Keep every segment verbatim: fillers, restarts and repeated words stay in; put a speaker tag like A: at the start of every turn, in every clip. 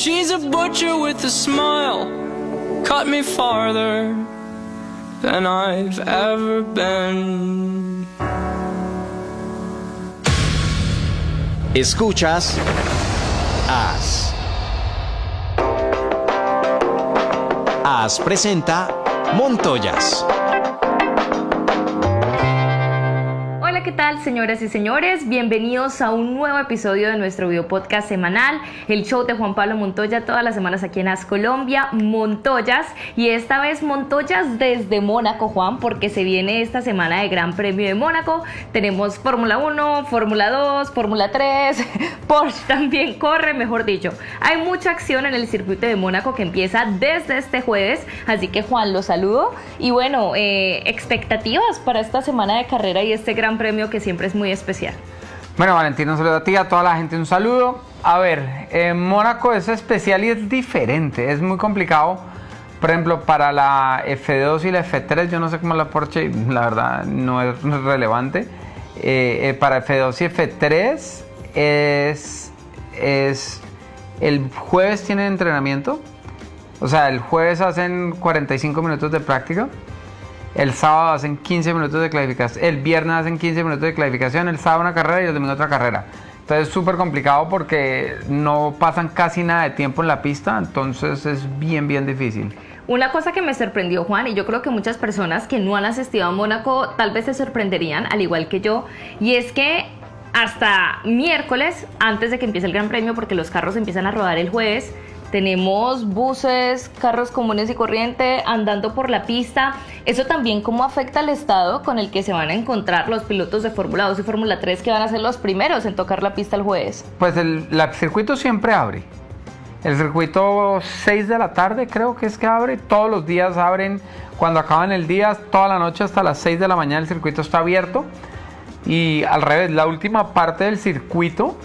A: She's a butcher with a smile, cut me farther than I've ever been.
B: Escuchas As. As presenta Montoyas.
C: Hola, ¿qué tal, señoras y señores? Bienvenidos a un nuevo episodio de nuestro video podcast semanal, el show de Juan Pablo Montoya, todas las semanas aquí en As Colombia, Montoyas, y esta vez Montoyas desde Mónaco, Juan, porque se viene esta semana de Gran Premio de Mónaco. Tenemos Fórmula uno, Fórmula dos, Fórmula tres, Porsche también corre, mejor dicho. Hay mucha acción en el circuito de Mónaco que empieza desde este jueves, así que, Juan, lo saludo. Y bueno, eh, expectativas para esta semana de carrera y este Gran Premio que siempre es muy especial.
D: Bueno, Valentina, un saludo a ti, a toda la gente un saludo. A ver, eh, Mónaco es especial y es diferente, es muy complicado. Por ejemplo, para la F dos y la F tres, yo no sé cómo la Porsche, la verdad no es relevante. Eh, eh, para F dos y F tres es, es el jueves tienen entrenamiento, o sea, el jueves hacen cuarenta y cinco minutos de práctica. El sábado hacen quince minutos de clasificación, el viernes hacen quince minutos de clasificación, el sábado una carrera y el domingo otra carrera. Entonces es súper complicado porque no pasan casi nada de tiempo en la pista, entonces es bien, bien difícil.
C: Una cosa que me sorprendió, Juan, y yo creo que muchas personas que no han asistido a Mónaco tal vez se sorprenderían, al igual que yo, y es que hasta miércoles, antes de que empiece el Gran Premio, porque los carros empiezan a rodar el jueves, tenemos buses, carros comunes y corriente andando por la pista. Eso también cómo afecta al estado con el que se van a encontrar los pilotos de Fórmula dos y Fórmula tres, que van a ser los primeros en tocar la pista el jueves.
D: Pues el, el circuito siempre abre. El circuito seis de la tarde creo que es que abre. Todos los días abren. Cuando acaban el día, toda la noche hasta las seis de la mañana el circuito está abierto. Y al revés, la última parte del circuito,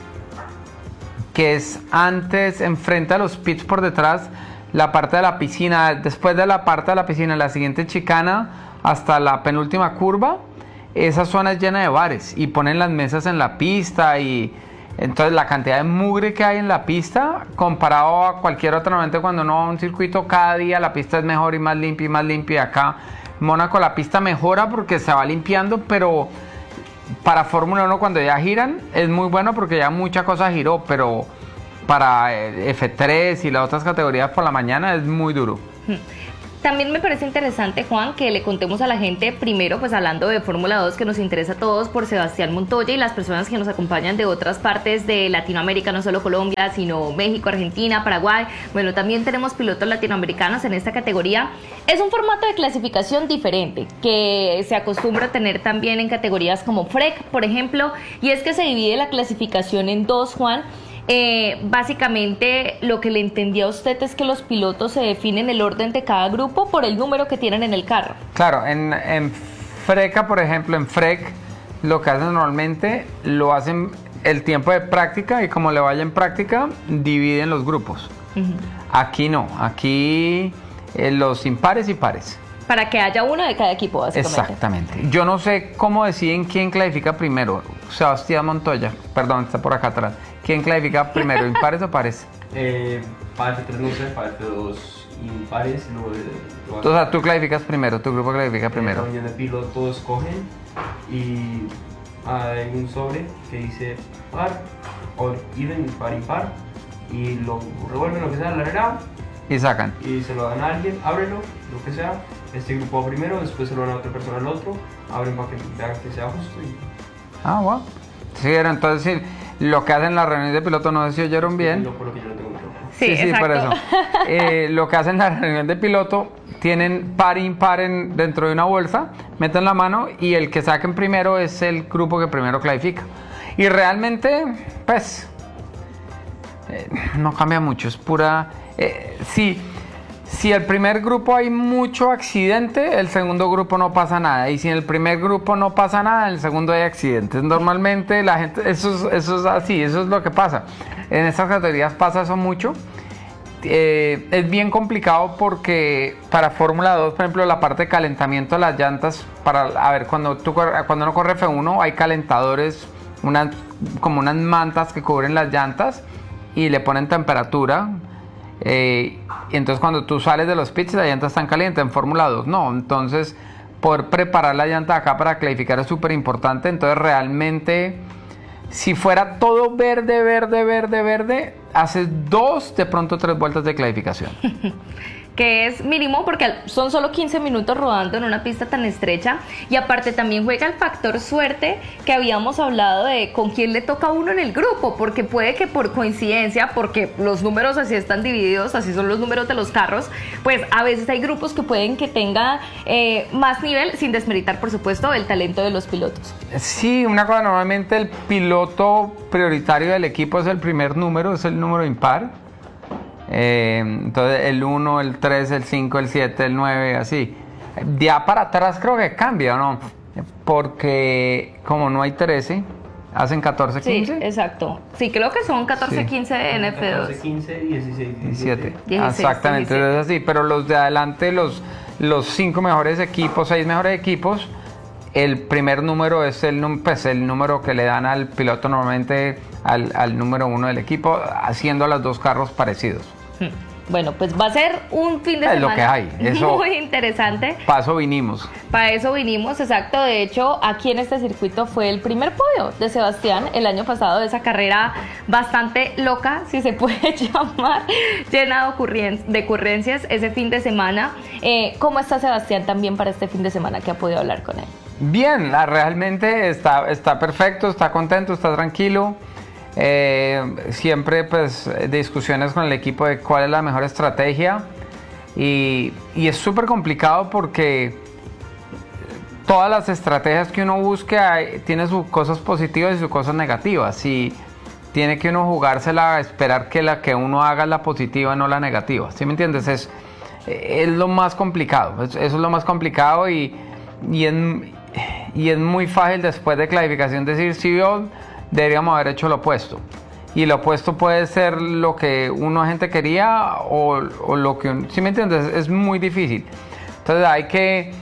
D: que es antes, enfrente a los pits por detrás, la parte de la piscina, después de la parte de la piscina, la siguiente chicana hasta la penúltima curva, esa zona es llena de bares y ponen las mesas en la pista, y entonces la cantidad de mugre que hay en la pista comparado a cualquier otro momento cuando uno va a un circuito, cada día la pista es mejor y más limpia y más limpia. Acá en Mónaco la pista mejora porque se va limpiando, pero para Fórmula uno cuando ya giran es muy bueno porque ya mucha cosa giró, pero para F tres y las otras categorías por la mañana es muy duro.
C: También me parece interesante, Juan, que le contemos a la gente, primero pues hablando de Fórmula dos, que nos interesa a todos, por Sebastián Montoya y las personas que nos acompañan de otras partes de Latinoamérica, no solo Colombia, sino México, Argentina, Paraguay. Bueno, también tenemos pilotos latinoamericanos en esta categoría. Es un formato de clasificación diferente, que se acostumbra a tener también en categorías como F R E C, por ejemplo, y es que se divide la clasificación en dos, Juan. Eh, básicamente lo que le entendí a usted es que los pilotos se definen el orden de cada grupo por el número que tienen en el carro.
D: Claro, en, en Freca, por ejemplo, en F R E C, lo que hacen normalmente, lo hacen el tiempo de práctica y como le vaya en práctica, dividen los grupos. Uh-huh. Aquí no, aquí eh, los impares y pares.
C: Para que haya uno de cada equipo, básicamente.
D: Exactamente. Yo no sé cómo deciden quién clasifica primero. Sebastián Montoya, perdón, está por acá atrás. ¿Quién clasifica primero, impares o pares?
E: Eh, para F tres no sé, para F dos impares. Lo, lo
D: o sea, tú clasificas primero, tu grupo clasifica primero.
E: La reunión de pilotos escogen y hay un sobre que dice par, o even, par, impar, y lo revuelven, lo que sea, la regla.
D: Y sacan.
E: Y se lo dan a alguien, ábrelo, lo que sea. Este grupo primero, después se lo dan a otra persona al otro, abren para que vean que sea justo. Y...
D: Ah, bueno. Sí, era entonces sí, lo que hacen las reuniones de piloto, no sé si oyeron bien.
E: No, por lo que yo no tengo micrófono.
C: Sí,
D: sí, sí, por eso. Eh, lo que hacen las reuniones de piloto, tienen par e impar en, dentro de una bolsa, meten la mano y el que saquen primero es el grupo que primero clasifica. Y realmente, pues, eh, no cambia mucho, es pura... Eh, sí, si el primer grupo hay mucho accidente, el segundo grupo no pasa nada. Y si en el primer grupo no pasa nada, en el segundo hay accidentes. Normalmente la gente, eso es, eso es así, eso es lo que pasa. En estas categorías pasa eso mucho. Eh, es bien complicado porque para Fórmula dos, por ejemplo, la parte de calentamiento de las llantas, para, a ver, cuando, tú, cuando uno corre F uno hay calentadores, unas, como unas mantas que cubren las llantas y le ponen temperatura. Eh, y entonces cuando tú sales de los pits, la llanta está caliente. En Fórmula dos no. Entonces, poder preparar la llanta acá para clarificar es súper importante. Entonces, realmente, si fuera todo verde, verde, verde, verde, haces dos, de pronto tres vueltas de clarificación.
C: Que es mínimo porque son solo quince minutos rodando en una pista tan estrecha, y aparte también juega el factor suerte que habíamos hablado de con quién le toca a uno en el grupo, porque puede que por coincidencia, porque los números así están divididos, así son los números de los carros, pues a veces hay grupos que pueden que tenga eh, más nivel, sin desmeritar por supuesto el talento de los pilotos.
D: Sí, una cosa, normalmente el piloto prioritario del equipo es el primer número, es el número impar. Eh, entonces el uno, el tres, el cinco, el siete, el nueve, así. Ya para atrás creo que cambia, ¿no? Porque como no hay trece, hacen catorce, quince.
C: Sí, exacto. Sí, creo que son catorce,
D: Sí.
C: quince en F dos.
E: catorce, quince, dieciséis,
D: diecisiete.
C: dieciséis,
D: Exactamente,
C: diecisiete.
D: es así. Pero los de adelante, los, los cinco mejores equipos, seis mejores equipos, el primer número es el, num- pues, el número que le dan al piloto normalmente al, al número uno del equipo, haciendo los dos carros parecidos.
C: Bueno, pues va a ser un fin de
D: Es
C: semana
D: lo que hay, eso-
C: muy interesante.
D: Paso vinimos.
C: Para eso vinimos, exacto. De hecho, aquí en este circuito fue el primer podio de Sebastián el año pasado, de esa carrera bastante loca, si se puede llamar, llena de, ocurrien- de ocurrencias ese fin de semana. Eh, ¿Cómo está Sebastián también para este fin de semana que ha podido hablar con él?
D: Bien, la, realmente está, está perfecto, está contento, está tranquilo. Eh, siempre pues discusiones con el equipo de cuál es la mejor estrategia, y, y es súper complicado porque todas las estrategias que uno busca tienen sus cosas positivas y sus cosas negativas, y tiene que uno jugársela a esperar que la que uno haga es la positiva, no la negativa. ¿Sí me entiendes? Es, es lo más complicado, es- eso es lo más complicado, y, y, es, y es muy fácil después de clarificación decir, sí, yo deberíamos haber hecho lo opuesto. Y lo opuesto puede ser lo que uno gente quería o, o lo que... un- ¿Sí me entiendes? Es muy difícil. Entonces hay que...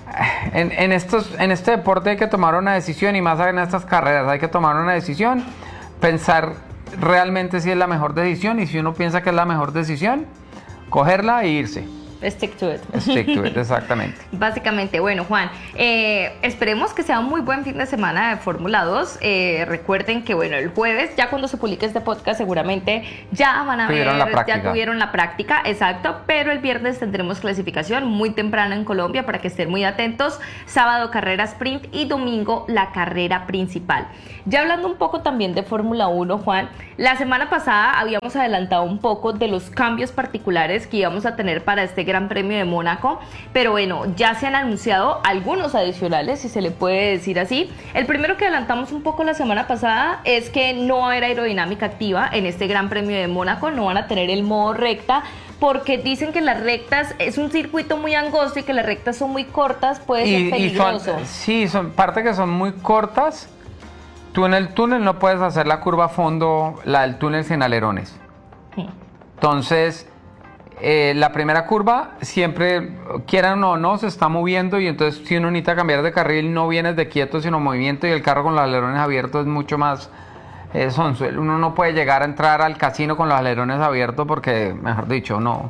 D: En, en, estos, en este deporte hay que tomar una decisión, y más en estas carreras hay que tomar una decisión, pensar realmente si es la mejor decisión, y si uno piensa que es la mejor decisión, cogerla e irse.
C: Stick to it.
D: Stick to it, exactamente.
C: Básicamente, bueno, Juan, eh, esperemos que sea un muy buen fin de semana de Fórmula dos. Eh, recuerden que, bueno, el jueves, ya cuando se publique este podcast, seguramente ya van a
D: Tuvieron
C: ver,
D: la práctica.
C: ya tuvieron la práctica, exacto, pero el viernes tendremos clasificación muy temprano en Colombia para que estén muy atentos. Sábado carrera sprint y domingo la carrera principal. Ya hablando un poco también de Fórmula uno, Juan, la semana pasada habíamos adelantado un poco de los cambios particulares que íbamos a tener para este Gran Premio de Mónaco, pero bueno, ya se han anunciado algunos adicionales, si se le puede decir así. El primero que adelantamos un poco la semana pasada es que no va a haber aerodinámica activa en este Gran Premio de Mónaco, no van a tener el modo recta, porque dicen que las rectas es un circuito muy angosto y que las rectas son muy cortas, puede ser peligroso.
D: son, sí, son parte que son muy cortas. Tú en el túnel no puedes hacer la curva a fondo, la del túnel sin alerones.
C: Sí.
D: Entonces, eh, la primera curva siempre, quieran o no, se está moviendo, y entonces si uno necesita cambiar de carril, no vienes de quieto sino movimiento, y el carro con los alerones abiertos es mucho más eh, sonsuelo. Uno no puede llegar a entrar al casino con los alerones abiertos porque, mejor dicho, no.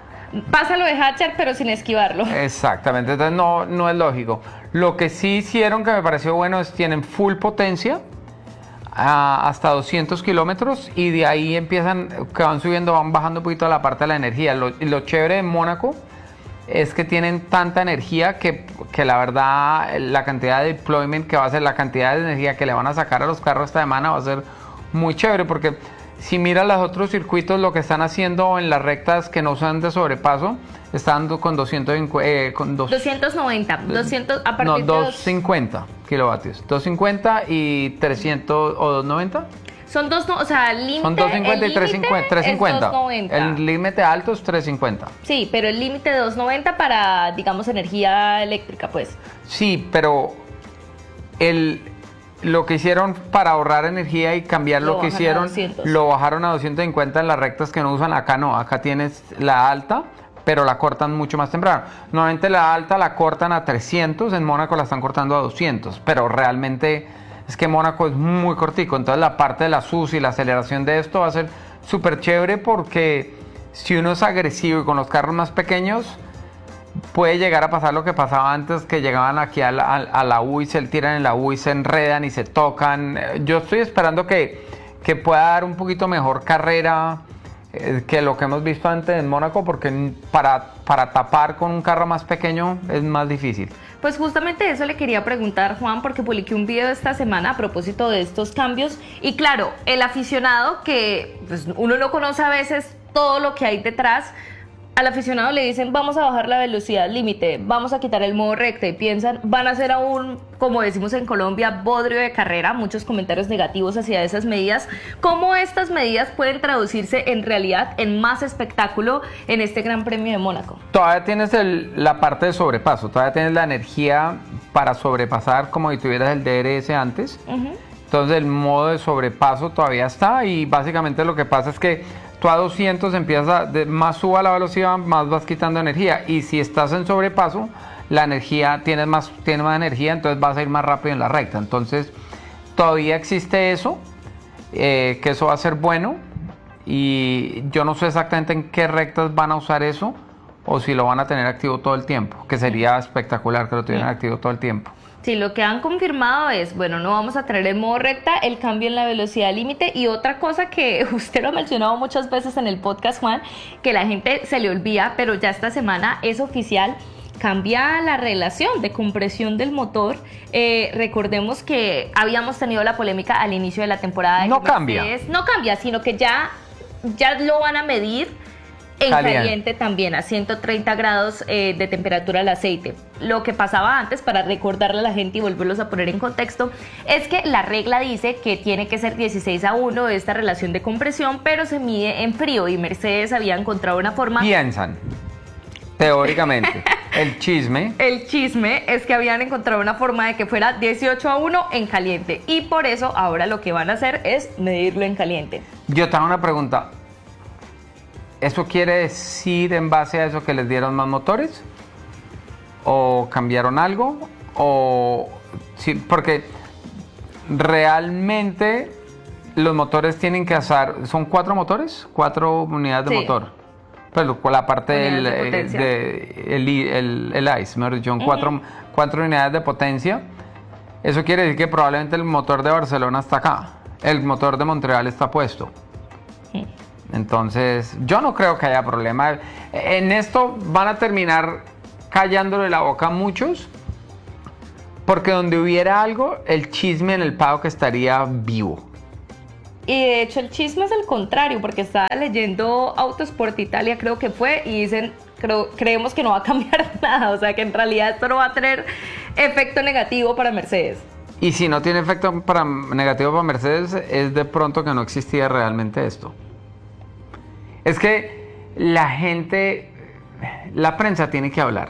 C: Pásalo de Hatcher, pero sin esquivarlo.
D: Exactamente, entonces no, no es lógico. Lo que sí hicieron que me pareció bueno es tienen full potencia a, hasta doscientos kilómetros, y de ahí empiezan, que van subiendo, van bajando un poquito la parte de la energía. Lo, y lo chévere de Mónaco es que tienen tanta energía que, que la verdad la cantidad de deployment que va a ser, la cantidad de energía que le van a sacar a los carros esta semana va a ser muy chévere, porque si miras los otros circuitos, lo que están haciendo en las rectas que no son de sobrepaso, están con doscientos cincuenta, eh, con dos,
C: doscientos noventa, doscientos a partir
D: no,
C: de dos-
D: doscientos cincuenta kilovatios, doscientos cincuenta y trescientos o doscientos noventa.
C: Son dos, no, o sea, el límite.
D: Son doscientos cincuenta
C: el
D: y trescientos cincuenta.
C: límite es doscientos noventa.
D: El límite alto es trescientos cincuenta.
C: Sí, pero el límite de doscientos noventa para, digamos, energía eléctrica, pues.
D: Sí, pero el, lo que hicieron para ahorrar energía y cambiar
C: Lo
D: lo, que
C: bajaron a
D: hicieron,
C: doscientos.
D: lo bajaron a doscientos cincuenta en las rectas que no usan. Acá no, acá tienes la alta, pero la cortan mucho más temprano. Normalmente la alta la cortan a trescientos, en Mónaco la están cortando a doscientos, pero realmente es que Mónaco es muy cortico, entonces la parte de la S U S y la aceleración de esto va a ser súper chévere, porque si uno es agresivo y con los carros más pequeños, puede llegar a pasar lo que pasaba antes, que llegaban aquí a la, a la U y se tiran en la U y se enredan y se tocan. Yo estoy esperando que, que pueda dar un poquito mejor carrera eh, que lo que hemos visto antes en Mónaco, porque para, para tapar con un carro más pequeño es más difícil.
C: Pues justamente eso le quería preguntar, Juan, porque publiqué un video esta semana a propósito de estos cambios. Y claro, el aficionado que pues, uno no conoce a veces todo lo que hay detrás, al aficionado le dicen vamos a bajar la velocidad límite, vamos a quitar el modo recta y piensan van a hacer aún, como decimos en Colombia, bodrio de carrera, muchos comentarios negativos hacia esas medidas. ¿Cómo estas medidas pueden traducirse en realidad en más espectáculo en este Gran Premio de Mónaco?
D: Todavía tienes el, la parte de sobrepaso, todavía tienes la energía para sobrepasar como si tuvieras el D R S antes. Uh-huh. Entonces el modo de sobrepaso todavía está y básicamente lo que pasa es que tú a doscientos empiezas a, de, más suba la velocidad, más vas quitando energía. Y si estás en sobrepaso, la energía, tienes más, tienes más energía, entonces vas a ir más rápido en la recta. Entonces, todavía existe eso, eh, que eso va a ser bueno. Y yo no sé exactamente en qué rectas van a usar eso, o si lo van a tener activo todo el tiempo, que sería espectacular que lo tuvieran activo todo el tiempo.
C: Sí, lo que han confirmado es, bueno, no vamos a tener el modo recta, el cambio en la velocidad límite y otra cosa que usted lo ha mencionado muchas veces en el podcast, Juan, que la gente se le olvida, pero ya esta semana es oficial, cambia la relación de compresión del motor. Eh, recordemos que habíamos tenido la polémica al inicio de la temporada. De
D: no cambia.
C: Mercedes, no cambia, sino que ya, ya lo van a medir. En caliente. caliente también, a ciento treinta grados eh, de temperatura el aceite. Lo que pasaba antes, para recordarle a la gente y volverlos a poner en contexto, es que la regla dice que tiene que ser dieciséis a uno esta relación de compresión, pero se mide en frío y Mercedes había encontrado una forma...
D: Piensan, teóricamente, el chisme...
C: El chisme es que habían encontrado una forma de que fuera dieciocho a uno en caliente y por eso ahora lo que van a hacer es medirlo en caliente.
D: Yo te hago una pregunta. ¿Eso quiere decir en base a eso que les dieron más motores? ¿O cambiaron algo? O sí, porque realmente los motores tienen que hacer, ¿son cuatro motores? Cuatro unidades de sí. motor. Pues la parte del de de, el, el, el ICE, mejor dicho, uh-huh. cuatro, cuatro unidades de potencia. Eso quiere decir que probablemente el motor de Barcelona está acá. El motor de Montreal está puesto. Sí. Entonces, yo no creo que haya problema. En esto van a terminar callándole la boca a muchos, porque donde hubiera algo, el chisme en el paddock estaría vivo.
C: Y de hecho el chisme es el contrario, porque estaba leyendo Autosport Italia, creo que fue, y dicen, creo, creemos que no va a cambiar nada, o sea que en realidad esto no va a tener efecto negativo para Mercedes.
D: Y si no tiene efecto para, negativo para Mercedes, es de pronto que no existía realmente esto. Es que la gente, la prensa tiene que hablar.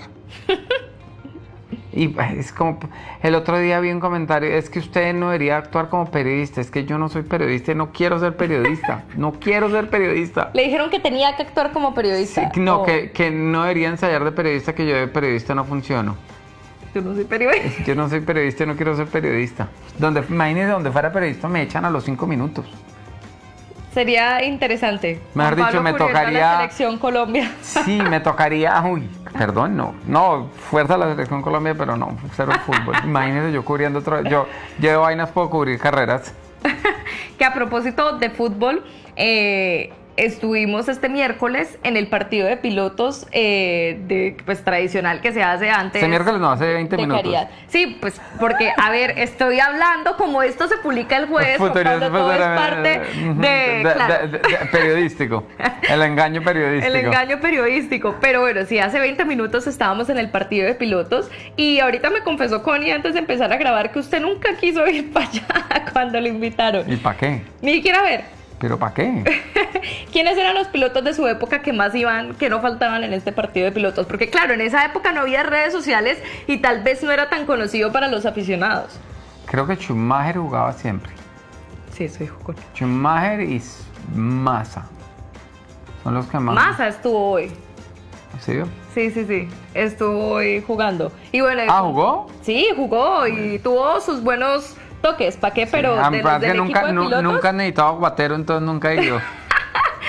D: Y es como, el otro día vi un comentario, es que usted no debería actuar como periodista, es que yo no soy periodista y no quiero ser periodista, no quiero ser periodista.
C: Le dijeron que tenía que actuar como periodista.
D: Sí, no,
C: oh.
D: que, que no debería ensayar de periodista, que yo de periodista no funciono.
C: Yo no soy periodista.
D: Yo no soy periodista y no quiero ser periodista. Donde, imagínese, donde fuera periodista me echan a los cinco minutos.
C: Sería interesante.
D: Mejor dicho, me tocaría...
C: la selección Colombia.
D: Sí, me tocaría... Uy, perdón, no. No, fuerza la selección Colombia, pero no, cero fútbol. Imagínese yo cubriendo otro... Yo, yo de vainas puedo cubrir carreras.
C: Que a propósito de fútbol, eh, estuvimos este miércoles en el partido de pilotos eh, de, pues, tradicional que se hace antes.
D: Este miércoles no, hace veinte minutos.
C: Caridad. Sí, pues porque, a ver, estoy hablando como esto se publica el jueves, o cuando todo es parte de,
D: de,
C: claro.
D: de, de, de periodístico, el engaño periodístico.
C: El engaño periodístico, pero bueno, sí, hace veinte minutos estábamos en el partido de pilotos y ahorita me confesó Connie antes de empezar a grabar que usted nunca quiso ir para allá cuando lo invitaron.
D: ¿Y para qué?
C: Ni siquiera ver.
D: ¿Pero para qué?
C: ¿Quiénes eran los pilotos de su época que más iban, que no faltaban en este partido de pilotos? Porque claro, en esa época no había redes sociales y tal vez no era tan conocido para los aficionados.
D: Creo que Schumacher jugaba siempre.
C: Sí, soy jugón.
D: Schumacher y Massa. Son los que más...
C: Massa estuvo hoy.
D: ¿Sí?
C: Sí, sí, sí. Estuvo hoy jugando. Y bueno,
D: ¿Ah, jugó?
C: Sí, jugó y tuvo sus buenos... toques, ¿para qué? Pero
D: sí,
C: de los del
D: nunca,
C: equipo de
D: nu,
C: pilotos...
D: nunca he necesitado guatero, entonces nunca he ido.
C: De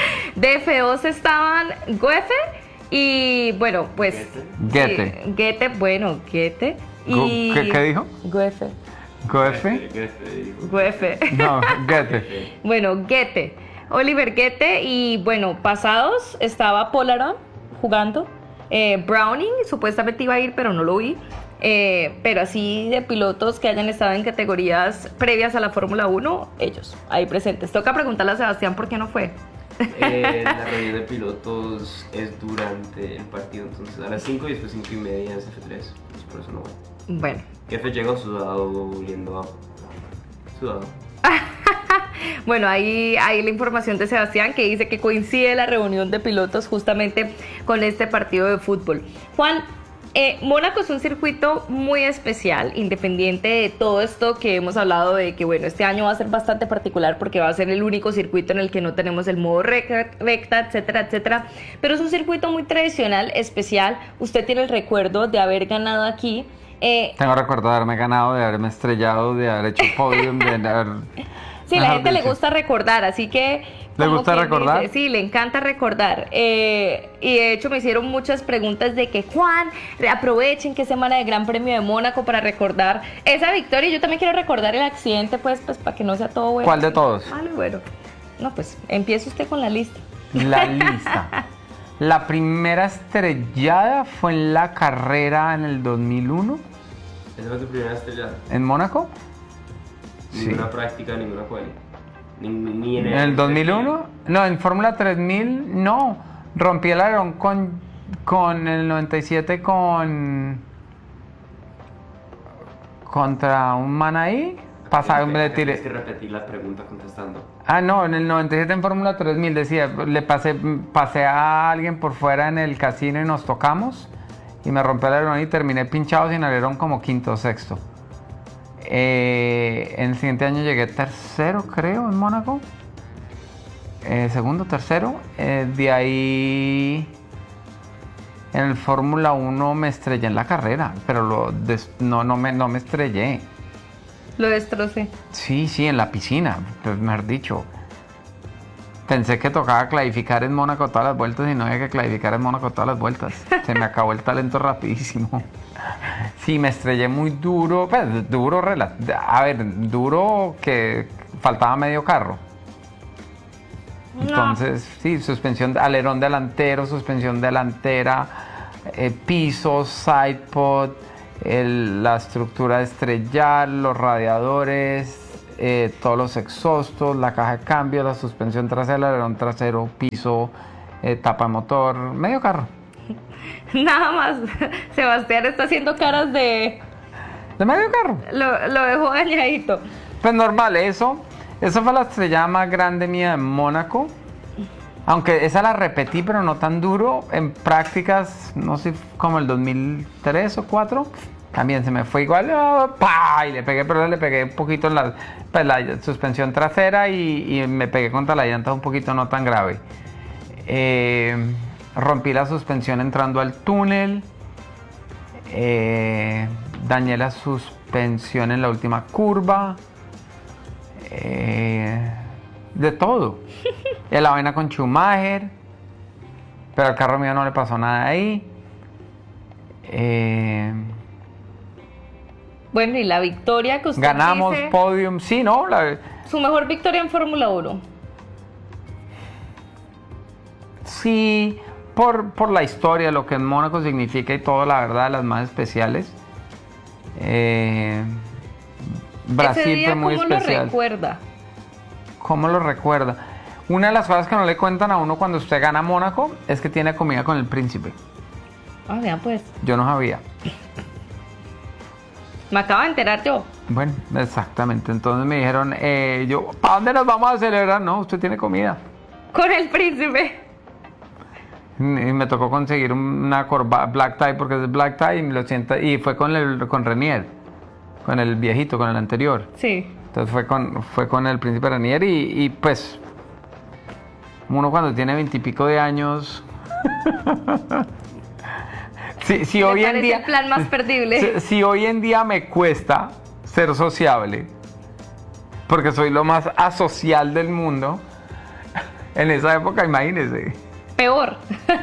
C: De F dos estaban Goefe y bueno, pues...
D: Goethe.
C: sí, Goethe, bueno, Goethe. Y...
D: ¿Qué, qué dijo?
C: Goefe.
D: ¿Goefe?
C: Goefe.
D: No, Goethe.
C: Bueno, Goethe. Oliver Goethe y bueno, pasados estaba Polaron jugando. Eh, Browning supuestamente iba a ir, pero no lo vi. Eh, pero así de pilotos que hayan estado en categorías previas a la Fórmula uno, ellos ahí presentes. Toca preguntarle a Sebastián por qué no fue.
E: Eh, la reunión de pilotos es durante el partido, entonces a las cinco y después cinco y media en F tres, pues por eso no voy.
C: Bueno.
E: Jefe llegó sudado, oliendo a... sudado.
C: Bueno, ahí hay la información de Sebastián que dice que coincide la reunión de pilotos justamente con este partido de fútbol. Juan, eh, Mónaco es un circuito muy especial, independiente de todo esto que hemos hablado de que, bueno, este año va a ser bastante particular porque va a ser el único circuito en el que no tenemos el modo recta, recta, etcétera, etcétera. Pero es un circuito muy tradicional, especial. Usted tiene el recuerdo de haber ganado aquí. Eh,
D: Tengo recuerdo de haberme ganado, de haberme estrellado, de haber hecho podium, de haber...
C: Sí, la gente le gusta recordar, así que...
D: ¿Le gusta recordar?
C: Dice, sí, le encanta recordar. Eh, y de hecho me hicieron muchas preguntas de que, Juan, aprovechen que es semana de Gran Premio de Mónaco para recordar esa victoria. Yo también quiero recordar el accidente, pues, pues para que no sea todo bueno.
D: ¿Cuál de todos?
C: Vale, bueno. No, pues, empiece usted con la lista.
D: La lista. La primera estrellada fue en la carrera en el dos mil uno.
E: ¿Esa fue tu primera estrellada?
D: ¿En Mónaco?
E: Ninguna
D: Sí.
E: práctica, ninguna quali. Ni, ni en
D: ¿En el dos mil uno? No, en Fórmula tres mil no. Rompí el alerón con, con el noventa y siete con... contra un man ahí. Pasaba, me le tiré.
E: Tienes que repetir la pregunta contestando.
D: Ah, no, en el noventa y siete en Fórmula tres mil decía, le pasé, pasé a alguien por fuera en el casino y nos tocamos. Y me rompí el alerón y terminé pinchado sin alerón como quinto o sexto. Eh, en el siguiente año llegué tercero, creo, en Mónaco. Eh, segundo, tercero. Eh, de ahí, en el Fórmula uno me estrellé en la carrera, pero lo des- no, no, me, no me estrellé.
C: Lo destrocé.
D: Sí, sí, en la piscina, pues, mejor dicho. Pensé que tocaba clasificar en Mónaco todas las vueltas y no había que clasificar en Mónaco todas las vueltas. Se me acabó el talento rapidísimo. Sí, me estrellé muy duro, pues duro, rela- a ver, duro que faltaba medio carro. Entonces, sí, suspensión, alerón delantero, suspensión delantera, eh, pisos, sidepod, el- la estructura de estrellar, los radiadores, eh, todos los exhaustos, la caja de cambio, la suspensión trasera, el alerón trasero, piso, eh, tapa de motor, medio carro.
C: Nada más. Sebastián está haciendo caras de...
D: De medio carro.
C: Lo, lo dejó dañadito.
D: Pues normal, eso. Eso fue la estrellada más grande mía de Mónaco. Aunque esa la repetí, pero no tan duro. En prácticas, no sé, como el dos mil tres o cuatro. También se me fue igual. ¡Ah! ¡Pah! Y le pegué, pero le pegué un poquito en la, pues, la suspensión trasera y, y me pegué contra la llanta un poquito no tan grave. Eh, rompí la suspensión entrando al túnel. Eh, dañé la suspensión en la última curva. Eh, de todo. En la vaina con Schumacher. Pero al carro mío no le pasó nada ahí. Eh,
C: Bueno, y la victoria que usted
D: ganamos
C: dice,
D: podium. Sí, ¿no? La-
C: su mejor victoria en Fórmula uno.
D: sí, por, por la historia, lo que en Mónaco significa y todo, la verdad, las más especiales. Eh, Brasil
C: Ese día,
D: fue muy
C: ¿cómo
D: especial.
C: lo recuerda?
D: ¿Cómo lo recuerda? Una de las cosas que no le cuentan a uno cuando usted gana Mónaco es que tiene comida con el príncipe.
C: Ah, vean pues.
D: Yo no sabía.
C: Me acabo de enterar yo.
D: Bueno, exactamente. Entonces me dijeron, eh, yo, ¿para dónde nos vamos a celebrar? No, usted tiene comida.
C: Con el príncipe.
D: Y me tocó conseguir una corbata black tie porque es black tie y, me lo sienta, y fue con el con Renier, con el viejito, con el anterior.
C: Sí.
D: Entonces fue con, fue con el príncipe Renier y, y pues uno cuando tiene veintipico de años... si, si
C: Me
D: hoy en
C: parece
D: día,
C: el plan más perdible.
D: Si, si hoy en día me cuesta ser sociable, porque soy lo más asocial del mundo, En esa época, imagínese.
C: Peor.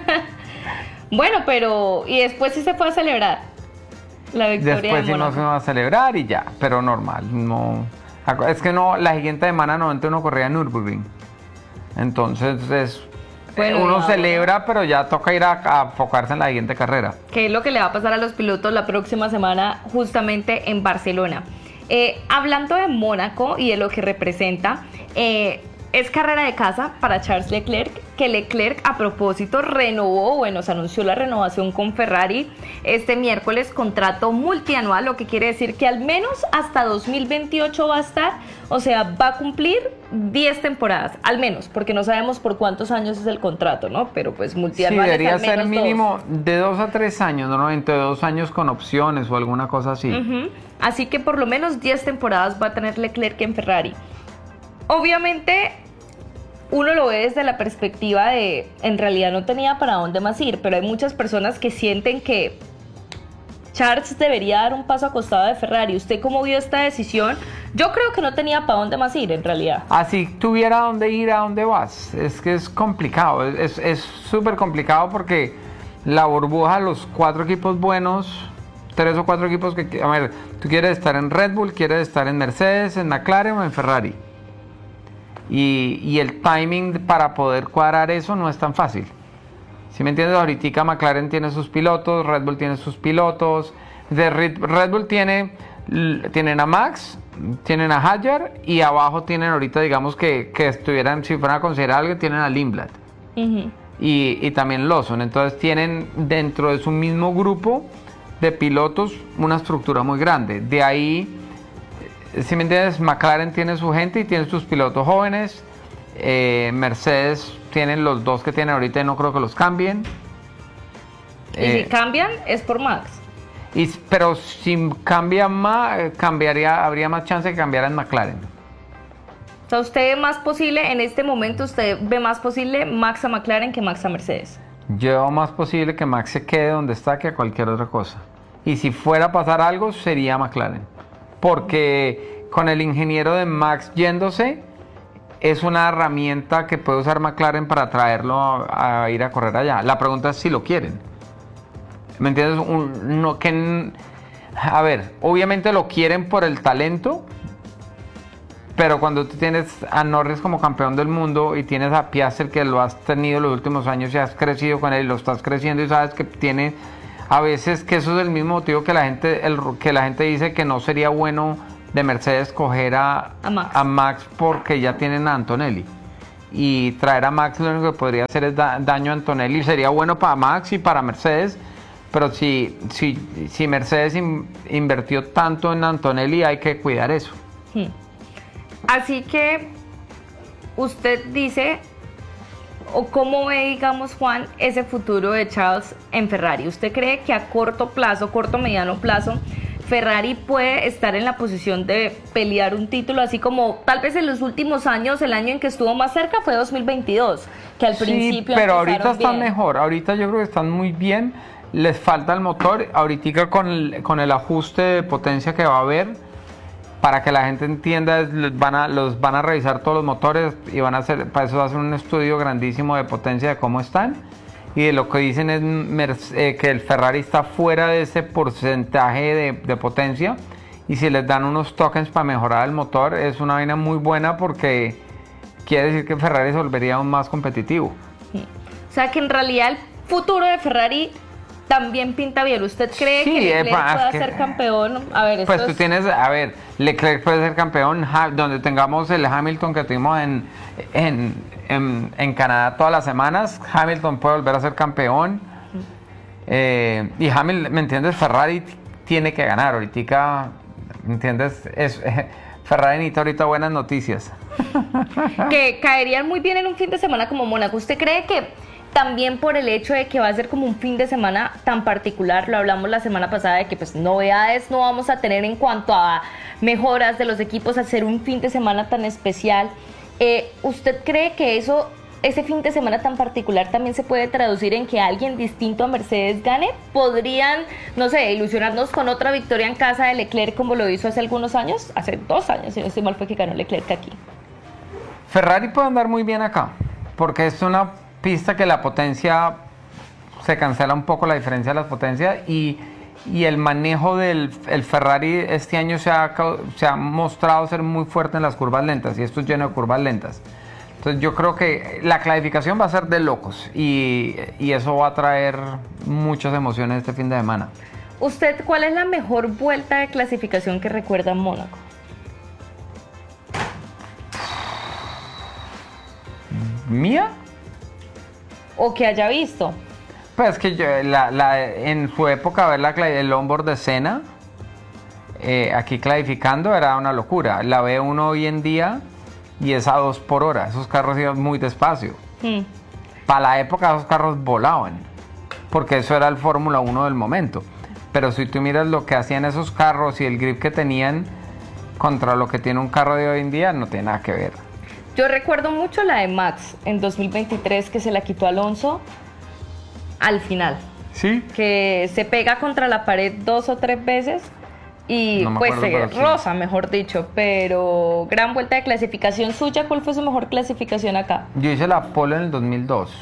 C: Bueno, pero... Y después sí se fue a celebrar la victoria
D: Después
C: de
D: sí nos
C: Mónaco.
D: fuimos a celebrar y ya, pero normal. No, es que no, la siguiente semana noventa uno corría en Nürburgring. Entonces es,
C: Bueno,
D: uno
C: y ahora-
D: celebra, pero ya toca ir a, a enfocarse en la siguiente carrera.
C: ¿Qué es lo que le va a pasar a los pilotos la próxima semana justamente en Barcelona? Eh, hablando de Mónaco y de lo que representa, eh, es carrera de casa para Charles Leclerc, que Leclerc a propósito renovó, bueno, se anunció la renovación con Ferrari este miércoles, contrato multianual, lo que quiere decir que al menos hasta dos mil veintiocho va a estar, o sea, va a cumplir diez temporadas, al menos, porque no sabemos por cuántos años es el contrato, ¿no? Pero pues
D: Sí,
C: multianual es
D: debería
C: al
D: ser
C: menos
D: mínimo de dos a tres años, normalmente dos años con opciones o alguna cosa así.
C: Ujú. Así que por lo menos diez temporadas va a tener Leclerc en Ferrari. Obviamente, uno lo ve desde la perspectiva de, en realidad no tenía para dónde más ir, pero hay muchas personas que sienten que Charles debería dar un paso a costado de Ferrari. ¿Usted cómo vio esta decisión? Yo creo que no tenía para dónde más ir, en realidad.
D: Así tuviera dónde ir, a dónde vas. Es que es complicado, es es súper complicado porque la burbuja, los cuatro equipos buenos, tres o cuatro equipos que, a ver, tú quieres estar en Red Bull, quieres estar en Mercedes, en McLaren o en Ferrari. Y, y el timing para poder cuadrar eso no es tan fácil. Si me entiendes, ahorita McLaren tiene sus pilotos, Red Bull tiene sus pilotos. De Red, Red Bull tiene, tienen a Max, tienen a Hadjar y abajo tienen ahorita, digamos que, que estuvieran, si fueran a considerar algo, tienen a Lindblad.
C: Ujú.
D: y, y también Lawson. Entonces tienen dentro de su mismo grupo de pilotos una estructura muy grande. De ahí, si me entiendes, McLaren tiene su gente y tiene sus pilotos jóvenes. Eh, Mercedes tienen los dos que tienen ahorita y no creo que los cambien.
C: Y
D: Eh,
C: si cambian, es por Max.
D: y, pero si cambia más, cambiaría, habría más chance de cambiar en McLaren.
C: O sea, usted ve más posible, en este momento usted ve más posible Max a McLaren que Max a Mercedes.
D: Yo veo más posible que Max se quede donde está que a cualquier otra cosa. Y si fuera a pasar algo, sería McLaren. Porque con el ingeniero de Max yéndose, es una herramienta que puede usar McLaren para traerlo a, a ir a correr allá. La pregunta es si lo quieren. ¿Me entiendes? Un- no, que, a ver, obviamente lo quieren por el talento, pero cuando tú tienes a Norris como campeón del mundo y tienes a Piastri que lo has tenido los últimos años y has crecido con él y lo estás creciendo y sabes que tiene a veces que eso es el mismo motivo que la gente el, que la gente dice que no sería bueno de Mercedes coger a,
C: A Max.
D: a Max porque ya tienen a Antonelli y traer a Max lo único que podría hacer es da- daño a Antonelli. Sería bueno para Max y para Mercedes, pero si, si, si Mercedes in- invirtió tanto en Antonelli hay que cuidar eso.
C: Hmm. Así que usted dice, o cómo ve, digamos, Juan, ese futuro de Charles en Ferrari. ¿Usted cree que a corto plazo, corto mediano plazo, Ferrari puede estar en la posición de pelear un título, así como tal vez en los últimos años, el año en que estuvo más cerca fue dos mil veintidós, que al
D: Sí,
C: principio
D: pero
C: empezaron
D: ahorita están
C: bien?
D: mejor. Ahorita yo creo que están muy bien. Les falta el motor. Ahorita con el, con el ajuste de potencia que va a haber, para que la gente entienda, es- les van a, los van a revisar todos los motores y van a hacer, para eso hacen un estudio grandísimo de potencia de cómo están. Y de lo que dicen es Merce- eh, que el Ferrari está fuera de ese porcentaje de, de potencia. Y si les dan unos tokens para mejorar el motor, es una vaina muy buena porque quiere decir que Ferrari se volvería aún más competitivo.
C: O sea que en realidad el futuro de Ferrari también pinta bien. ¿Usted cree
D: Sí,
C: que Leclerc
D: epa, es
C: pueda
D: que-
C: ser campeón? A ver,
D: Pues
C: esto
D: tú
C: es-
D: tienes, a ver, Leclerc puede ser campeón, Ha- donde tengamos el Hamilton que tuvimos en, en, en, en Canadá todas las semanas, Hamilton puede volver a ser campeón. Eh, y Hamilton, ¿me entiendes? Ferrari t- tiene que ganar ahorita, ¿me entiendes? Es, Ferrari necesita ahorita buenas noticias.
C: que caerían muy bien en un fin de semana como Mónaco. ¿Usted cree que también por el hecho de que va a ser como un fin de semana tan particular, lo hablamos la semana pasada de que pues novedades no vamos a tener en cuanto a mejoras de los equipos al ser un fin de semana tan especial, eh, ¿usted cree que eso, ese fin de semana tan particular también se puede traducir en que alguien distinto a Mercedes gane? ¿Podrían, no sé, ilusionarnos con otra victoria en casa de Leclerc como lo hizo hace algunos años? Hace dos años, si no estoy mal, fue que ganó Leclerc aquí.
D: Ferrari puede andar muy bien acá, porque es una pista que la potencia se cancela un poco la diferencia de las potencias y, y el manejo del el Ferrari este año se ha, se ha mostrado ser muy fuerte en las curvas lentas y esto es lleno de curvas lentas. Entonces yo creo que la clasificación va a ser de locos y, y eso va a traer muchas emociones este fin de semana.
C: ¿Usted cuál es la mejor vuelta de clasificación que recuerda en Mónaco?
D: ¿Mía?
C: ¿O que haya visto?
D: Pues que yo, la, la, en su época ver la, el onboard de Senna, eh, aquí clasificando era una locura. La ve uno hoy en día y es a dos por hora. Esos carros iban muy despacio. Hmm. Para la época esos carros volaban, porque eso era el Fórmula uno del momento. Pero si tú miras lo que hacían esos carros y el grip que tenían contra lo que tiene un carro de hoy en día, no tiene nada que ver.
C: Yo recuerdo mucho la de Max en dos mil veintitrés que se la quitó Alonso al final.
D: Sí.
C: Que se pega contra la pared dos o tres veces y
D: no
C: pues
D: acuerdo,
C: se
D: sí.
C: roza, mejor dicho. Pero gran vuelta de clasificación suya. ¿Cuál fue su mejor clasificación acá?
D: Yo hice la pole en el dos mil dos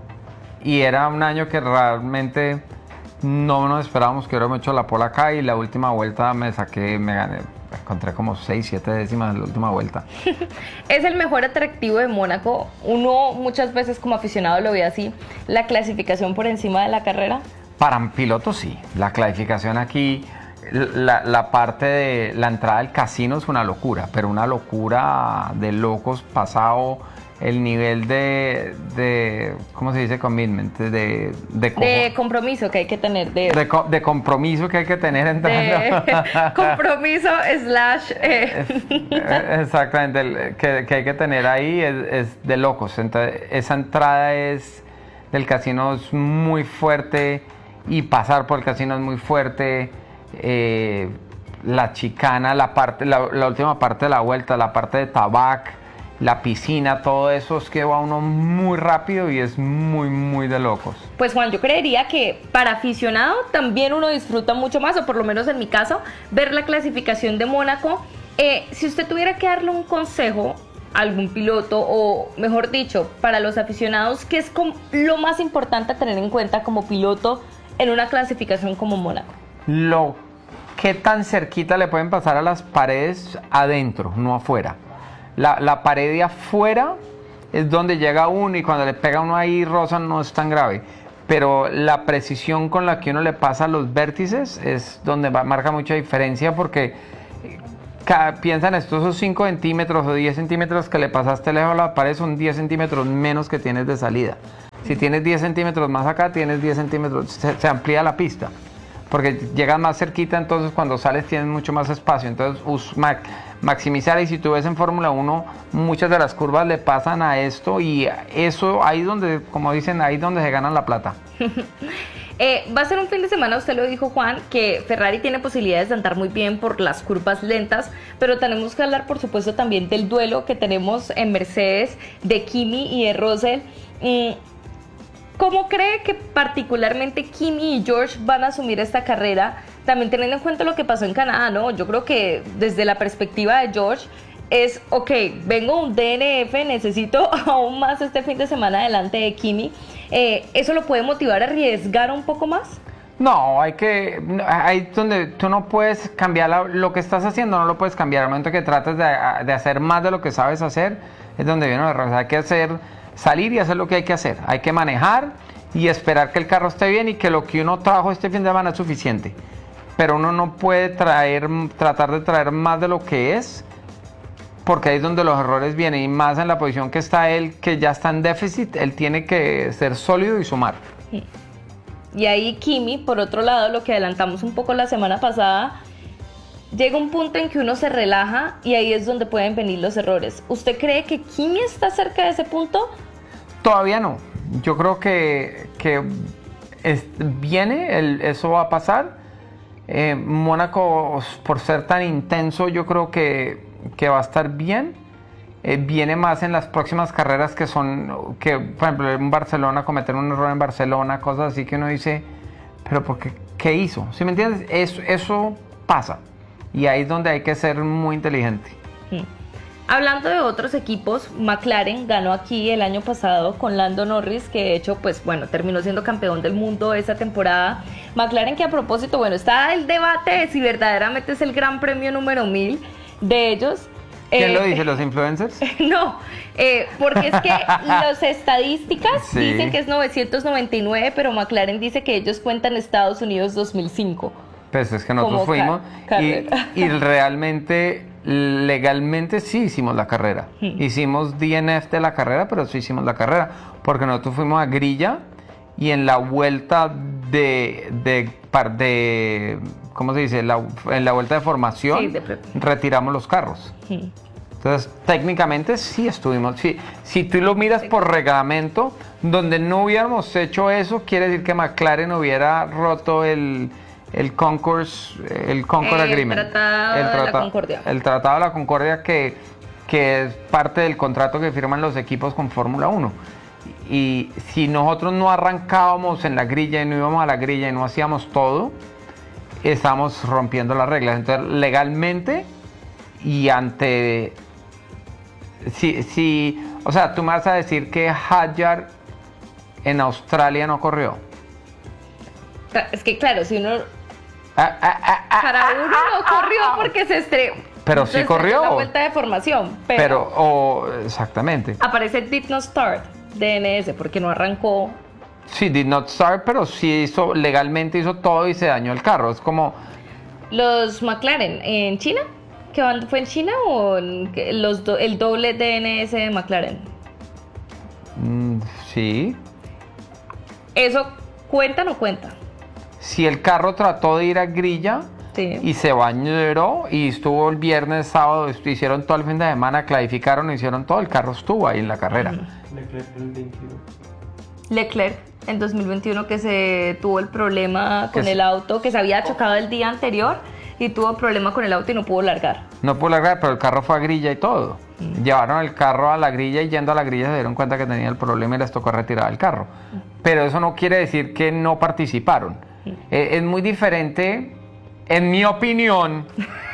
D: y era un año que realmente no nos esperábamos que hubiéramos hecho la pole acá y la última vuelta me saqué, me gané. Encontré como seis, siete décimas en la última vuelta.
C: Es el mejor atractivo de Mónaco. Uno muchas veces como aficionado lo ve así. La clasificación por encima de la carrera.
D: Para un piloto sí. La clasificación aquí, la, la parte de la entrada del casino es una locura, pero una locura de locos pasado el nivel de, de ¿cómo se dice? Commitment, de, de,
C: de compromiso que hay que tener. De,
D: de, de compromiso que hay que tener entrando.
C: De compromiso slash... Eh.
D: Exactamente, el, que, que hay que tener ahí es, es de locos. Entonces, esa entrada es del casino es muy fuerte y pasar por el casino es muy fuerte. Eh, la chicana, la, parte, la, la última parte de la vuelta, la parte de Tabac, la piscina, todo eso es que va uno muy rápido y es muy, muy de locos.
C: Pues Juan, yo creería que para aficionado también uno disfruta mucho más, o por lo menos en mi caso, ver la clasificación de Mónaco. Eh, si usted tuviera que darle un consejo a algún piloto, o mejor dicho, para los aficionados, ¿qué es lo más importante a tener en cuenta como piloto en una clasificación como Mónaco?
D: Lo que tan cerquita le pueden pasar a las paredes adentro, no afuera. La, la pared de afuera es donde llega uno y cuando le pega uno ahí rosa no es tan grave, pero la precisión con la que uno le pasa los vértices es donde va, marca mucha diferencia porque cada, piensan esto, esos cinco centímetros o diez centímetros que le pasaste lejos a la pared son diez centímetros menos que tienes de salida. Si tienes diez centímetros más acá, tienes diez centímetros, se, se amplía la pista. Porque llegas más cerquita, entonces cuando sales tienes mucho más espacio. Entonces, us, ma, maximizar. Y si tú ves en Fórmula uno, muchas de las curvas le pasan a esto. Y eso, ahí donde, como dicen, ahí donde se ganan la plata.
C: eh, va a ser un fin de semana, usted lo dijo, Juan, que Ferrari tiene posibilidades de andar muy bien por las curvas lentas. Pero tenemos que hablar, por supuesto, también del duelo que tenemos en Mercedes de Kimi y de Russell. Mm, ¿Cómo cree que particularmente Kimi y George van a asumir esta carrera? También teniendo en cuenta lo que pasó en Canadá, ¿no? Yo creo que desde la perspectiva de George es, ok, vengo un D N F, necesito aún más este fin de semana delante de Kimi. Eh, ¿Eso lo puede motivar a arriesgar un poco más?
D: No, hay que, ahí donde tú no puedes cambiar la, lo que estás haciendo, no lo puedes cambiar. Al momento que trates de, de hacer más de lo que sabes hacer, es donde viene el error. O sea, hay que hacer... salir y hacer lo que hay que hacer. Hay que manejar y esperar que el carro esté bien y que lo que uno trajo este fin de semana es suficiente. Pero uno no puede traer, tratar de traer más de lo que es, porque ahí es donde los errores vienen. Y más en la posición que está él, que ya está en déficit, él tiene que ser sólido y sumar.
C: Y ahí Kimi, por otro lado, lo que adelantamos un poco la semana pasada, llega un punto en que uno se relaja y ahí es donde pueden venir los errores. ¿Usted cree que Kimi está cerca de ese punto?
D: Todavía no. Yo creo que, que es, viene, el, eso va a pasar. Eh, Mónaco, por ser tan intenso, yo creo que, que va a estar bien. Eh, viene más en las próximas carreras que son, que por ejemplo en Barcelona, cometer un error en Barcelona, cosas así que uno dice, pero ¿por qué? ¿Qué hizo? ¿Sí me entiendes? Eso, eso pasa. Y ahí es donde hay que ser muy inteligente.
C: Hablando de otros equipos, McLaren ganó aquí el año pasado con Lando Norris, que de hecho, pues bueno, terminó siendo campeón del mundo esa temporada. McLaren que a propósito, bueno, está el debate de si verdaderamente es el gran premio número mil de ellos.
D: ¿Quién
C: Eh,
D: lo dice? ¿Los influencers?
C: No, eh, porque es que las estadísticas
D: Sí.
C: dicen que es novecientos noventa y nueve, pero McLaren dice que ellos cuentan Estados Unidos dos mil cinco.
D: Pues es que nosotros
C: Como
D: fuimos
C: ca-
D: y,
C: carrera.
D: y realmente, legalmente sí hicimos la carrera.
C: Hmm.
D: Hicimos D N F de la carrera, pero sí hicimos la carrera. Porque nosotros fuimos a grilla y en la vuelta de, de, par- de ¿cómo se dice? La- en la vuelta de formación
C: Sí, de pre-
D: retiramos los carros.
C: Hmm.
D: Entonces, técnicamente sí estuvimos. Sí, si tú lo miras por reglamento, donde no hubiéramos hecho eso, quiere decir que McLaren hubiera roto el, el Concourse, el Concord
C: El
D: Agreement.
C: Tratado de la
D: trata-
C: Concordia.
D: El Tratado de la Concordia que, que es parte del contrato que firman los equipos con Fórmula uno. Y si nosotros no arrancábamos en la grilla y no íbamos a la grilla y no hacíamos todo, estamos rompiendo las reglas. Entonces, legalmente y ante... Si, si, o sea, tú me vas a decir que Hadjar en Australia no corrió.
C: Es que claro, si uno
D: Ah, ah, ah, ah,
C: para uno no corrió porque se estrenó.
D: Pero sí corrió.
C: La vuelta de formación, pero,
D: pero, o, exactamente.
C: aparece did not start D N S porque no arrancó.
D: Sí, did not start, pero sí hizo, legalmente hizo todo y se dañó el carro. Es como,
C: Los McLaren en China, ¿qué van- fue en China o en que los do- el doble D N S de McLaren?
D: mm, sí.
C: ¿Eso cuenta o no cuenta?
D: Si el carro trató de ir a grilla
C: Sí.
D: y se bañó y estuvo el viernes, sábado, est- hicieron todo el fin de semana, clasificaron, hicieron todo, el carro estuvo ahí en la carrera.
E: Leclerc el veintiuno.
C: Leclerc en dos mil veintiuno que se tuvo el problema con
D: Que
C: el
D: se-
C: auto, que se había chocado el día anterior y tuvo problema con el auto y no pudo largar.
D: No pudo largar, pero el carro fue a grilla y todo. Llevaron el carro a la grilla y yendo a la grilla se dieron cuenta que tenía el problema y les tocó retirar el carro. Pero eso no quiere decir que no participaron. Eh, es muy diferente, en mi opinión,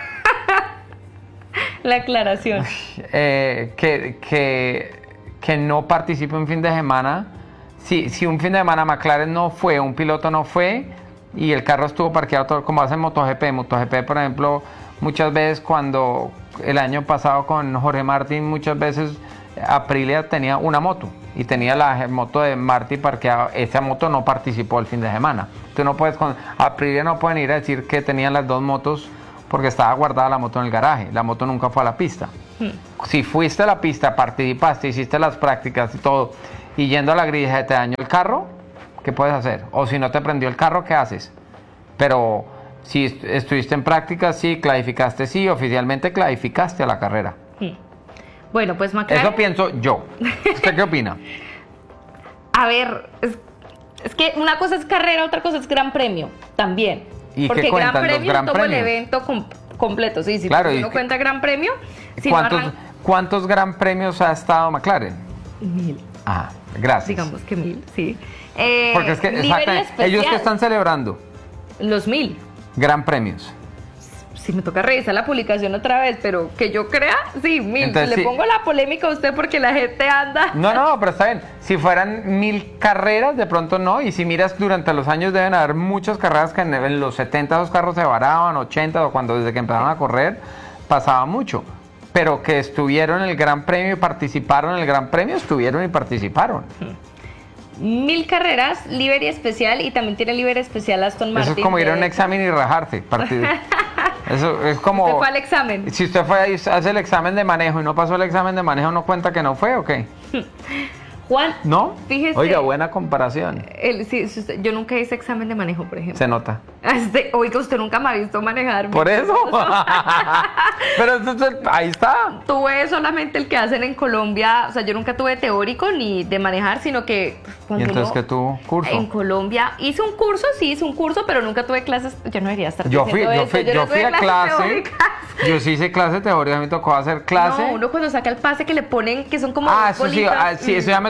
C: La aclaración.
D: eh, que, que, que no participe un fin de semana. Si, si un fin de semana McLaren no fue, un piloto no fue y el carro estuvo parqueado todo, como hacen MotoGP. MotoGP, por ejemplo, muchas veces cuando el año pasado con Jorge Martín, muchas veces Aprilia tenía una moto y tenía la moto de Marty parqueada. Esa moto no participó el fin de semana. Tú no puedes, con Aprilia no pueden ir a decir que tenían las dos motos porque estaba guardada la moto en el garaje. La moto nunca fue a la pista. Si fuiste a la pista, participaste, hiciste las prácticas y todo, y yendo a la grilla se te dañó el carro, ¿qué puedes hacer? O si no te prendió el carro, ¿qué haces? Pero si est- estuviste en prácticas, sí, clasificaste, sí, oficialmente clasificaste a la carrera.
C: Bueno, pues McLaren.
D: Eso pienso yo. ¿Usted qué opina?
C: A ver, es, es que una cosa es carrera, otra cosa es gran premio también.
D: ¿Y qué
C: Porque gran
D: cuentan los
C: premio
D: gran
C: todo el
D: premios?
C: evento com- completo. Sí, sí,
D: Claro,
C: si
D: y
C: uno
D: que-
C: cuenta gran premio, si no
D: ¿Cuántos,
C: arran-
D: ¿Cuántos gran premios ha estado McLaren?
C: mil,
D: Ah, gracias.
C: digamos que mil, sí. Eh,
D: Porque es que,
C: livery
D: exactamente, ellos que
C: especial,
D: están celebrando
C: los mil.
D: gran premios.
C: Si me toca revisar la publicación otra vez, pero que yo crea, sí, mil.
D: Entonces,
C: Le
D: sí.
C: pongo la polémica a usted porque la gente anda.
D: No, no, pero está bien. Si fueran mil carreras, de pronto no. Y si miras durante los años, deben haber muchas carreras que en, en los setenta los carros se varaban, ochenta, o cuando desde que empezaron a correr, pasaba mucho. Pero que estuvieron en el Gran Premio y participaron en el Gran Premio, estuvieron y participaron.
C: Mil carreras, livery especial y también tiene livery especial Aston Martin.
D: Eso es como ir a un
C: de-
D: examen y rajarse. Partido. Eso es como...
C: Usted fue al examen.
D: Si usted fue ahí, hace el examen de manejo y no pasó el examen de manejo, ¿no cuenta que no fue o qué?
C: Juan,
D: ¿No?
C: fíjese.
D: Oiga, buena comparación.
C: el- sí, si usted- yo nunca hice examen de manejo, por ejemplo.
D: Se nota.
C: Este, oiga, usted nunca me ha visto manejar.
D: Por eso. Pero entonces, ahí está.
C: Tuve solamente el que hacen en Colombia, o sea, yo nunca tuve teórico ni de manejar, sino que
D: ¿Y
C: cuando
D: entonces
C: uno-
D: qué tuvo? ¿Curso?
C: En Colombia hice un curso, sí hice un curso, pero nunca tuve clases. Yo no debería estar
D: Yo fui,
C: diciendo
D: yo
C: eso,
D: fui,
C: no
D: yo fui
C: tuve
D: a
C: clases
D: clase.
C: teóricas.
D: Yo sí hice clase de teoría, me tocó hacer clase.
C: No, uno cuando saca el pase que le ponen, que son como
D: Ah,
C: dos
D: eso sí,
C: bolitas,
D: ah, sí, eso ya me tocó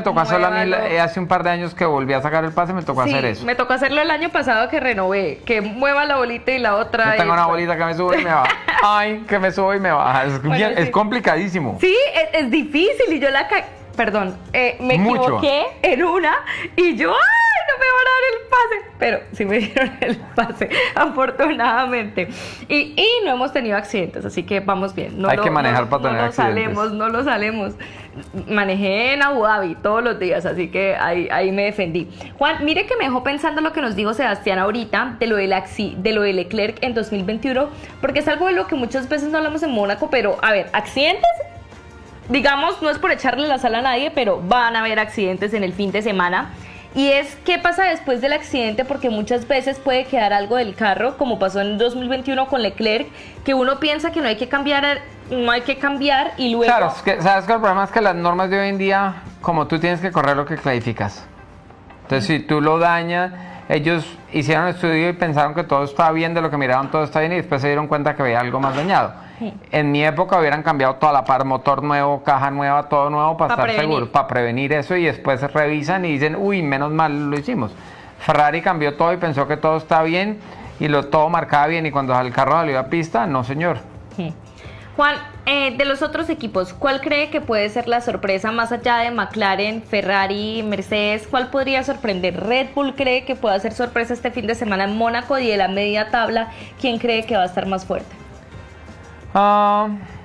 D: tocó hacerlo a mí
C: muévalo.
D: eh, hace un par de años que volví a sacar el pase, me tocó
C: Sí,
D: hacer eso.
C: me tocó hacerlo el año pasado que renové, que mueva la bolita y la otra.
D: Yo tengo
C: y-
D: una bolita que me sube y me baja. Ay, que me sube y me baja. Es,
C: Bueno,
D: bien-
C: sí.
D: es complicadísimo.
C: Sí, es, es difícil y yo la ca... Perdón, eh, me
D: Mucho.
C: equivoqué en una y yo, ¡ay, no me van a dar el pase! Pero sí me dieron el pase, afortunadamente. Y, y no hemos tenido accidentes, así que vamos bien. No
D: Hay
C: lo-
D: que manejar
C: no-
D: para tener
C: no lo
D: accidentes.
C: salemos, no lo salemos. Manejé en Abu Dhabi todos los días, así que ahí, ahí me defendí. Juan, mire que me dejó pensando lo que nos dijo Sebastián ahorita de lo, del acci- de lo de Leclerc en dos mil veintiuno, porque es algo de lo que muchas veces no hablamos en Mónaco, pero a ver, accidentes, digamos, no es por echarle la sal a nadie, pero van a haber accidentes en el fin de semana. Y es qué pasa después del accidente, porque muchas veces puede quedar algo del carro, como pasó en dos mil veintiuno con Leclerc, que uno piensa que no hay que cambiar, no hay que cambiar y luego...
D: Claro, es que, sabes que el problema es que las normas de hoy en día, como tú tienes que correr lo que clasificas. Entonces, si tú lo dañas, ellos hicieron el estudio y pensaron que todo estaba bien, de lo que miraron todo está bien y después se dieron cuenta que había algo más dañado.
C: Sí.
D: En mi época hubieran cambiado toda la par, motor nuevo, caja nueva, todo nuevo para
C: Pa'
D: estar
C: prevenir.
D: seguros, para prevenir eso y después se revisan y dicen, uy, menos mal lo hicimos. Ferrari cambió todo y pensó que todo está bien y lo todo marcaba bien y cuando el carro salió a pista, no señor.
C: Sí. Juan, eh, de los otros equipos, ¿cuál cree que puede ser la sorpresa más allá de McLaren, Ferrari, Mercedes? ¿Cuál podría sorprender? ¿Red Bull cree que puede hacer sorpresa este fin de semana en Mónaco? Y de la media tabla, ¿quién cree que va a estar más fuerte?
D: Ah,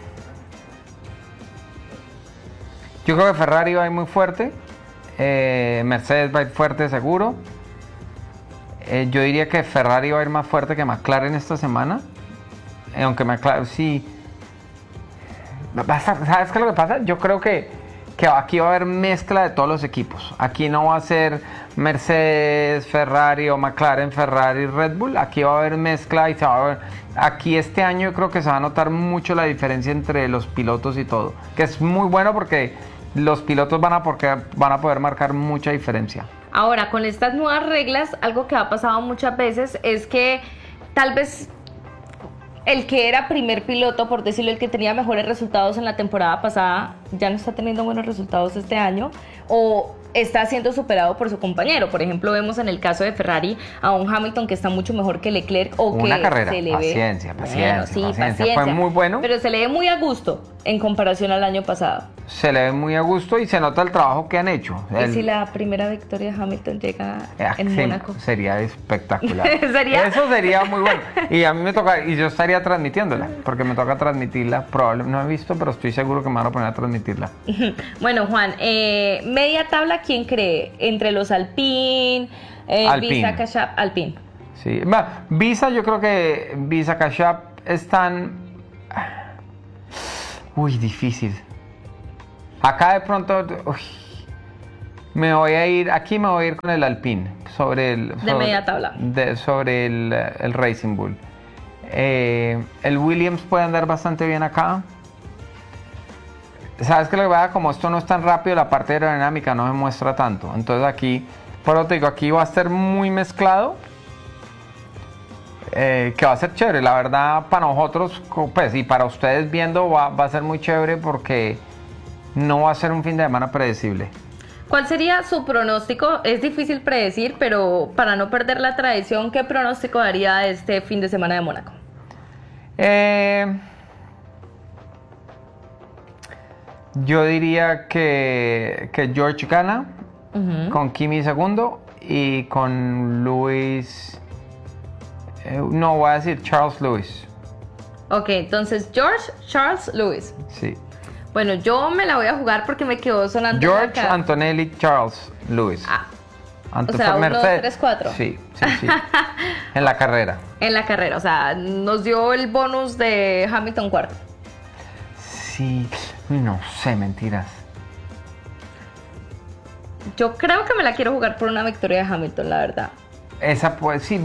D: yo creo que Ferrari va a ir muy fuerte, eh, Mercedes va a ir fuerte seguro. Eh, yo diría que Ferrari va a ir más fuerte que McLaren esta semana, eh, aunque McLaren sí. Va a estar- ¿Sabes qué es lo que pasa? Yo creo que, que aquí va a haber mezcla de todos los equipos. Aquí no va a ser Mercedes, Ferrari o McLaren, Ferrari, Red Bull. Aquí va a haber mezcla y se va a ver. Aquí este año creo que se va a notar mucho la diferencia entre los pilotos y todo. Que es muy bueno porque los pilotos van a, porque van a poder marcar mucha diferencia.
C: Ahora, con estas nuevas reglas, algo que ha pasado muchas veces es que tal vez el que era primer piloto, por decirlo, el que tenía mejores resultados en la temporada pasada, ya no está teniendo buenos resultados este año, o está siendo superado por su compañero. Por ejemplo, vemos en el caso de Ferrari a un Hamilton que está mucho mejor que Leclerc o
D: Una
C: que
D: carrera,
C: se le
D: paciencia,
C: ve...
D: paciencia,
C: Bueno, sí,
D: paciencia. Fue muy bueno.
C: Pero se le ve muy a gusto en comparación al año pasado.
D: Se le ve muy a gusto y se nota el trabajo que han hecho.
C: ¿Y
D: El-
C: si la primera victoria de Hamilton llega
D: Eh,
C: en
D: sí,
C: Mónaco?
D: sería espectacular.
C: ¿Sería?
D: Eso sería muy bueno. Y a mí me toca, y yo estaría transmitiéndola, porque me toca transmitirla. Probablemente no he visto, pero estoy seguro que me van a poner a transmitirla.
C: Bueno, Juan, eh, media tabla, ¿quién cree? Entre los Alpine, eh,
D: Alpine.
C: Visa, Cash App, Alpine.
D: Sí. Va, Visa, yo creo que Visa Cash App están. Uy, difícil. Acá de pronto. Uy, me voy a ir. Aquí me voy a ir con el Alpine. Sobre el.
C: De
D: sobre-
C: media tabla.
D: de- sobre el, el Racing Bull. Eh, el Williams puede andar bastante bien acá. ¿Sabes qué? Lo que pasa, como esto no es tan rápido, la parte aerodinámica no se muestra tanto. Entonces aquí, por eso te digo, aquí va a estar muy mezclado. Eh, que va a ser chévere, la verdad, para nosotros, co- pues, y para ustedes viendo, va, va a ser muy chévere porque no va a ser un fin de semana predecible.
C: ¿Cuál sería su pronóstico? Es difícil predecir, pero para no perder la tradición, ¿qué pronóstico daría este fin de semana de Mónaco?
D: Eh, yo diría que, que George gana,
C: Ujú.
D: con Kimi segundo y con Lewis. eh, no, voy a decir Charles Lewis.
C: Ok, entonces George, Charles, Lewis.
D: Sí.
C: Bueno, yo me la voy a jugar porque me quedó sonando
D: George,
C: acá.
D: Antonelli, Charles Lewis.
C: Ah,
D: Anto-
C: o sea,
D: fue
C: uno,
D: Mercedes.
C: tres, cuatro.
D: Sí, sí, sí. En la carrera.
C: en la carrera, o sea, nos dio el bonus de Hamilton cuarto.
D: Sí. Uy, no sé, mentiras.
C: Yo creo que me la quiero jugar por una victoria de Hamilton, la verdad.
D: Esa pues sí.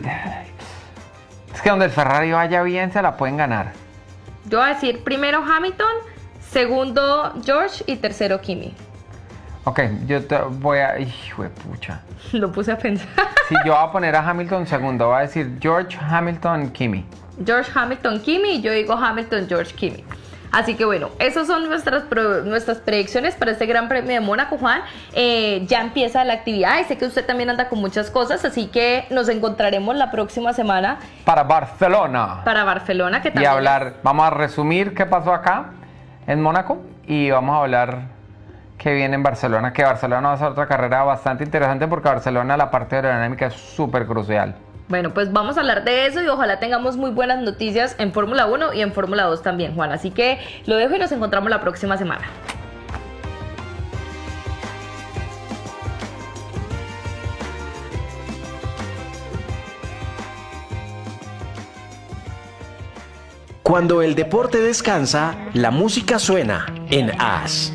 D: Es que donde el Ferrari vaya bien se la pueden ganar.
C: Yo voy a decir primero Hamilton, segundo George y tercero Kimi.
D: Ok, yo te voy a. Hijo de pucha.
C: Lo puse a pensar.
D: Si yo voy a poner a Hamilton segundo, voy a decir George, Hamilton, Kimi.
C: George, Hamilton, Kimi y yo digo Hamilton, George, Kimi. Así que bueno, esas son nuestras, pro, nuestras predicciones para este Gran Premio de Mónaco, Juan. Eh, ya empieza la actividad y sé que usted también anda con muchas cosas, así que nos encontraremos la próxima semana
D: Para Barcelona.
C: para Barcelona, que
D: Y
C: también
D: hablar, vamos a resumir qué pasó acá en Mónaco y vamos a hablar qué viene en Barcelona, que Barcelona va a ser otra carrera bastante interesante porque Barcelona la parte aerodinámica es súper crucial.
C: Bueno, pues vamos a hablar de eso y ojalá tengamos muy buenas noticias en Fórmula uno y en Fórmula dos también, Juan. Así que lo dejo y nos encontramos la próxima semana.
B: Cuando el deporte descansa, la música suena en As.